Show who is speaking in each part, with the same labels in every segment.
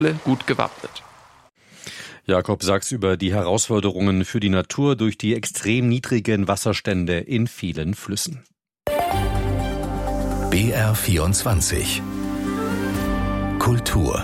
Speaker 1: gut gewappnet.
Speaker 2: Jakob Sachs über die Herausforderungen für die Natur durch die extrem niedrigen Wasserstände in vielen Flüssen.
Speaker 3: BR24 Kultur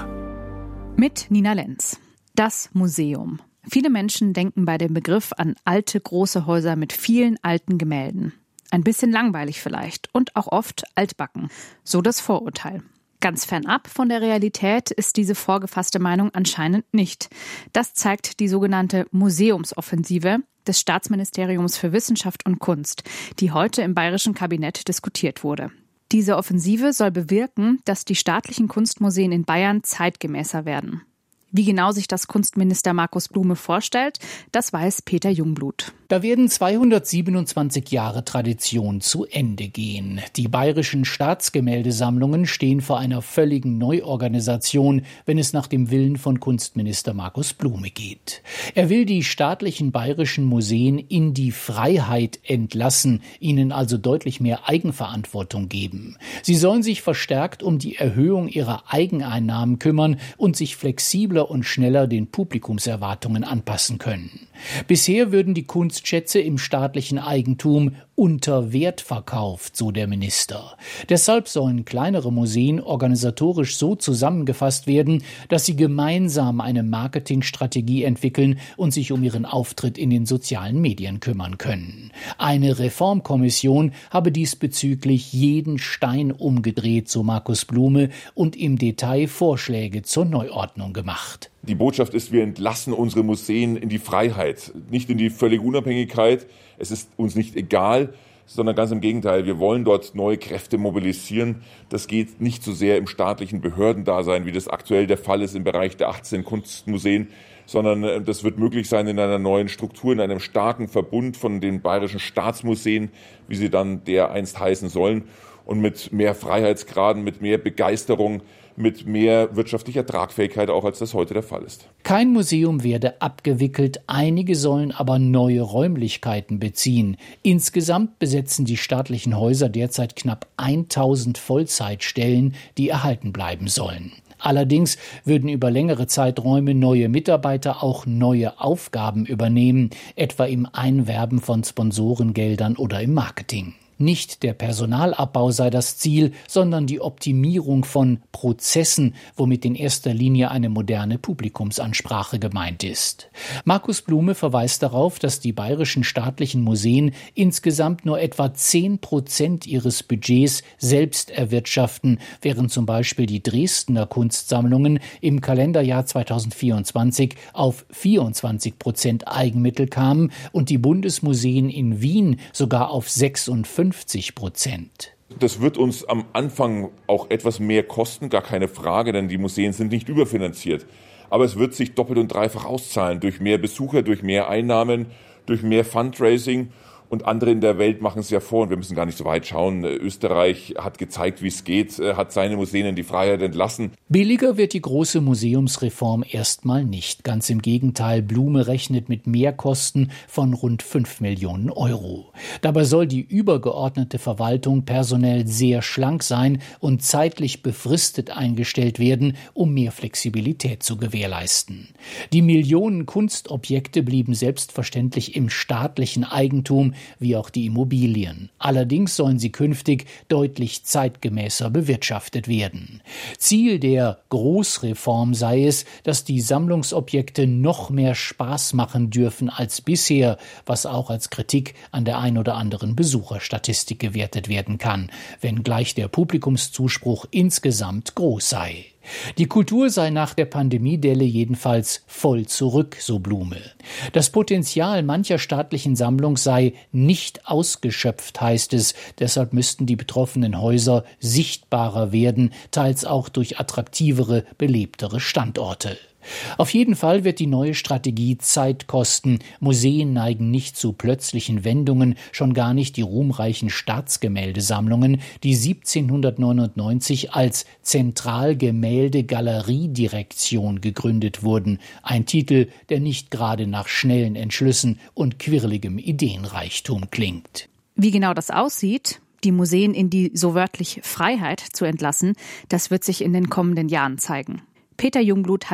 Speaker 4: mit Nina Lenz. Das Museum. Viele Menschen denken bei dem Begriff an alte, große Häuser mit vielen alten Gemälden. Ein bisschen langweilig vielleicht und auch oft altbacken. So das Vorurteil. Ganz fernab von der Realität ist diese vorgefasste Meinung anscheinend nicht. Das zeigt die sogenannte Museumsoffensive des Staatsministeriums für Wissenschaft und Kunst, die heute im bayerischen Kabinett diskutiert wurde. Diese Offensive soll bewirken, dass die staatlichen Kunstmuseen in Bayern zeitgemäßer werden. Wie genau sich das Kunstminister Markus Blume vorstellt, das weiß Peter Jungblut.
Speaker 5: Da werden 227 Jahre Tradition zu Ende gehen. Die bayerischen Staatsgemäldesammlungen stehen vor einer völligen Neuorganisation, wenn es nach dem Willen von Kunstminister Markus Blume geht. Er will die staatlichen bayerischen Museen in die Freiheit entlassen, ihnen also deutlich mehr Eigenverantwortung geben. Sie sollen sich verstärkt um die Erhöhung ihrer Eigeneinnahmen kümmern und sich flexibler und schneller den Publikumserwartungen anpassen können. Bisher würden die Kunstschätze im staatlichen Eigentum unter Wert verkauft, so der Minister. Deshalb sollen kleinere Museen organisatorisch so zusammengefasst werden, dass sie gemeinsam eine Marketingstrategie entwickeln und sich um ihren Auftritt in den sozialen Medien kümmern können. Eine Reformkommission habe diesbezüglich jeden Stein umgedreht, so Markus Blume, und im Detail Vorschläge zur Neuordnung gemacht.
Speaker 6: Die Botschaft ist, wir entlassen unsere Museen in die Freiheit, nicht in die völlige Unabhängigkeit. Es ist uns nicht egal, sondern ganz im Gegenteil. Wir wollen dort neue Kräfte mobilisieren. Das geht nicht so sehr im staatlichen Behördendasein, wie das aktuell der Fall ist im Bereich der 18 Kunstmuseen, sondern das wird möglich sein in einer neuen Struktur, in einem starken Verbund von den bayerischen Staatsmuseen, wie sie dann dereinst heißen sollen, und mit mehr Freiheitsgraden, mit mehr Begeisterung, mit mehr wirtschaftlicher Tragfähigkeit, auch als das heute der Fall ist.
Speaker 5: Kein Museum werde abgewickelt, einige sollen aber neue Räumlichkeiten beziehen. Insgesamt besetzen die staatlichen Häuser derzeit knapp 1000 Vollzeitstellen, die erhalten bleiben sollen. Allerdings würden über längere Zeiträume neue Mitarbeiter auch neue Aufgaben übernehmen, etwa im Einwerben von Sponsorengeldern oder im Marketing. Nicht der Personalabbau sei das Ziel, sondern die Optimierung von Prozessen, womit in erster Linie eine moderne Publikumsansprache gemeint ist. Markus Blume verweist darauf, dass die bayerischen staatlichen Museen insgesamt nur etwa 10% ihres Budgets selbst erwirtschaften, während zum Beispiel die Dresdner Kunstsammlungen im Kalenderjahr 2024 auf 24% Eigenmittel kamen und die Bundesmuseen in Wien sogar auf 56%.
Speaker 6: Das wird uns am Anfang auch etwas mehr kosten, gar keine Frage, denn die Museen sind nicht überfinanziert. Aber es wird sich doppelt und dreifach auszahlen, durch mehr Besucher, durch mehr Einnahmen, durch mehr Fundraising. Und andere in der Welt machen es ja vor, und wir müssen gar nicht so weit schauen. Österreich hat gezeigt, wie es geht, hat seine Museen in die Freiheit entlassen.
Speaker 5: Billiger wird die große Museumsreform erstmal nicht. Ganz im Gegenteil, Blume rechnet mit Mehrkosten von rund 5 Millionen Euro. Dabei soll die übergeordnete Verwaltung personell sehr schlank sein und zeitlich befristet eingestellt werden, um mehr Flexibilität zu gewährleisten. Die Millionen Kunstobjekte blieben selbstverständlich im staatlichen Eigentum, wie auch die Immobilien. Allerdings sollen sie künftig deutlich zeitgemäßer bewirtschaftet werden. Ziel der Großreform sei es, dass die Sammlungsobjekte noch mehr Spaß machen dürfen als bisher, was auch als Kritik an der ein oder anderen Besucherstatistik gewertet werden kann, wenngleich der Publikumszuspruch insgesamt groß sei. Die Kultur sei nach der Pandemiedelle jedenfalls voll zurück, so Blume. Das Potenzial mancher staatlichen Sammlung sei nicht ausgeschöpft, heißt es. Deshalb müssten die betroffenen Häuser sichtbarer werden, teils auch durch attraktivere, belebtere Standorte. Auf jeden Fall wird die neue Strategie Zeit kosten. Museen neigen nicht zu plötzlichen Wendungen, schon gar nicht die ruhmreichen Staatsgemäldesammlungen, die 1799 als Zentralgemälde-Galeriedirektion gegründet wurden. Ein Titel, der nicht gerade nach schnellen Entschlüssen und quirligem Ideenreichtum klingt.
Speaker 4: Wie genau das aussieht, die Museen in die so wörtlich Freiheit zu entlassen, das wird sich in den kommenden Jahren zeigen. Peter Jungblut hat